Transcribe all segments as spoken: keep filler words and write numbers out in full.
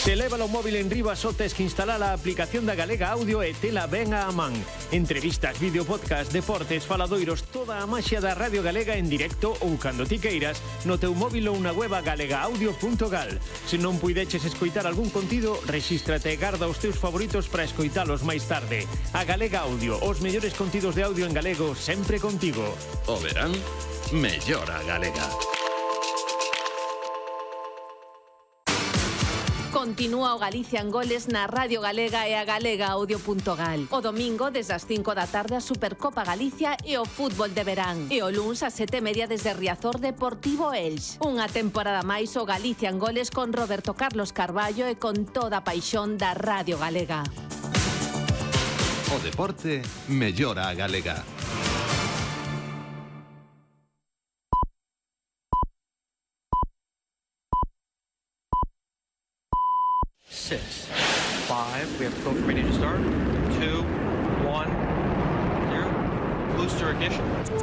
Se leva o móvil en riba só tes que instalar a aplicación da Galega Audio e tela ben á man. Entrevistas, vídeo, podcast, deportes, faladoiros, toda a maxia da Radio Galega en directo ou cando ti queiras no teu móvil ou na web galega audio punto gal. Se non puideches escoitar algún contido, rexístrate e garda os teus favoritos para escoitalos máis tarde. A Galega Audio, os mellores contidos de audio en galego sempre contigo. O verán, mellora Galega. Continúa o Galicia en goles na Radio Galega e a galega audio punto gal. O domingo, desde as cinco da tarde, a Supercopa Galicia e o fútbol de verán. E o luns, a sete e media, desde Riazor Deportivo Elx. Unha temporada máis o Galicia en goles con Roberto Carlos Carballo e con toda a paixón da Radio Galega. O deporte mellora a Galega. Six, five, we have the ready to start, two, one, zero, booster ignition.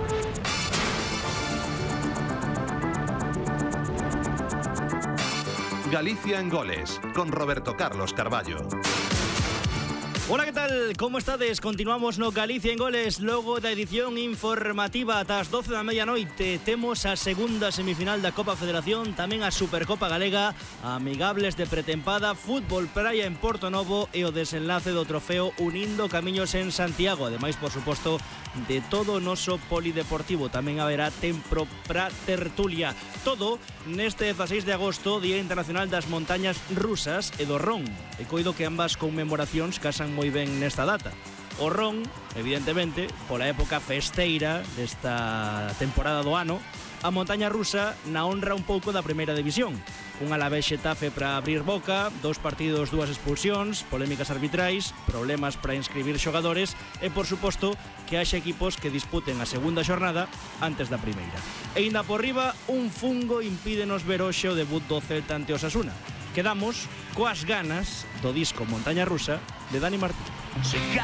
Galicia en goles, con Roberto Carlos Carballo. Hola, ¿qué tal? ¿Cómo estades? Continuamos no Galicia en goles. Logo da edición informativa ás doce da medianoite temos a segunda semifinal da Copa Federación, tamén a Supercopa Galega, amigables de pretempada, fútbol praia en Porto Novo e o desenlace do trofeo Unindo Camiños en Santiago. Ademais, por suposto, de todo o noso polideportivo. Tamén haberá tempo pra tertulia. Todo neste dezaseis de agosto, Día Internacional das Montañas Rusas e do Ron. E coido que ambas conmemoracións casan moi ben nesta data. O ron, evidentemente, pola época festeira desta temporada do ano, a montaña rusa na honra un pouco da primeira división. Un Alavés Xetafe para abrir boca, dos partidos, dúas expulsións, polémicas arbitrais, problemas para inscribir xogadores e, por suposto, que haxa equipos que disputen a segunda xornada antes da primeira. E inda por riba, un fungo impídenos ver hoxe o debut do Celta ante Osasuna. Quedamos coas ganas do disco Montaña Rusa de Dani Martín.